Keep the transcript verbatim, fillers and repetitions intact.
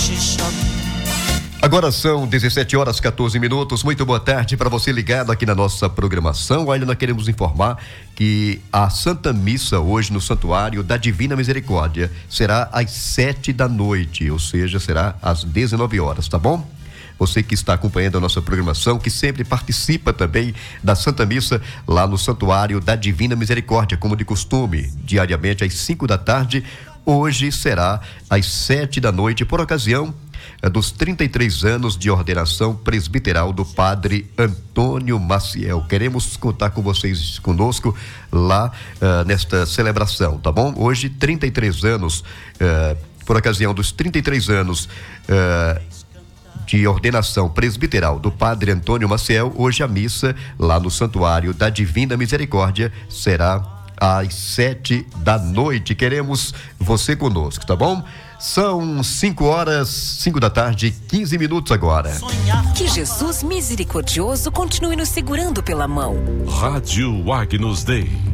Agora são dezessete horas, quatorze minutos. Muito boa tarde para você ligado aqui na nossa programação. Olha, nós queremos informar que a Santa Missa hoje no Santuário da Divina Misericórdia será às sete da noite, ou seja, será às dezenove horas, tá bom? Você que está acompanhando a nossa programação, que sempre participa também da Santa Missa lá no Santuário da Divina Misericórdia, como de costume, diariamente às cinco da tarde, hoje será às sete da noite, por ocasião dos trinta e três anos de ordenação presbiteral do padre Antônio Maciel. Queremos contar com vocês, conosco lá uh, nesta celebração, tá bom? Hoje, trinta e três anos, uh, por ocasião dos trinta e três anos uh, de ordenação presbiteral do padre Antônio Maciel, hoje a missa lá no Santuário da Divina Misericórdia será às sete da noite. Queremos você conosco, tá bom? São cinco horas, cinco da tarde, quinze minutos agora. Que Jesus misericordioso continue nos segurando pela mão. Rádio Agnus Dei.